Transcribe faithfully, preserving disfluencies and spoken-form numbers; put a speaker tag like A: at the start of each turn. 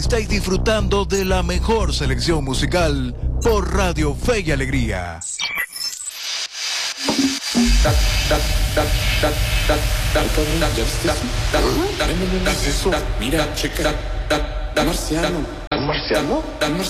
A: estáis disfrutando de la mejor selección musical por Radio Fe y Alegría.
B: Mira, checa. Marciano. ¿Marciano?